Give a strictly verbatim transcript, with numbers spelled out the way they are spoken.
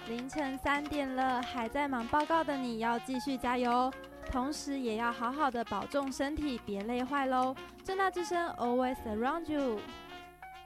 凌晨三点了，还在忙报告的你要继续加油，同时也要好好的保重身体，别累坏喽。正大之声 Always Around You。